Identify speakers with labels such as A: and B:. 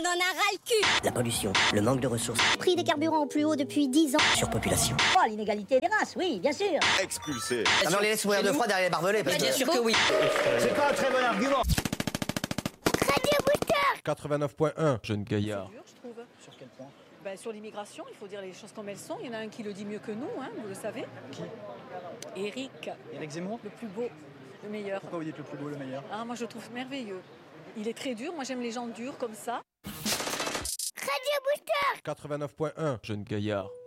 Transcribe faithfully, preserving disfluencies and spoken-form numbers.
A: On en a ras le cul.
B: La pollution, le manque de ressources,
A: Prix des carburants au plus haut depuis dix ans.
B: surpopulation.
C: Oh, l'inégalité des races, oui, bien sûr.
D: Expulsé.
B: Ah mais on les laisse mourir de froid derrière les barbelés parce que...
A: Bien sûr que oui.
D: C'est pas un très bon argument.
E: quatre-vingt-neuf point un, jeune gaillard.
F: C'est dur, je trouve.
G: Sur quel point?
F: Ben, sur l'immigration, il faut dire les choses comme elles sont. Il y en a un qui le dit mieux que nous, hein, vous le savez.
G: Qui?
F: Eric,
G: Éric Zemmour?
F: le plus beau, le meilleur.
G: Pourquoi vous dites le plus beau, le meilleur?
F: Ah, moi, je le trouve merveilleux. Il est très dur. Moi, j'aime les gens durs comme ça.
E: quatre-vingt-neuf point un, jeune gaillard.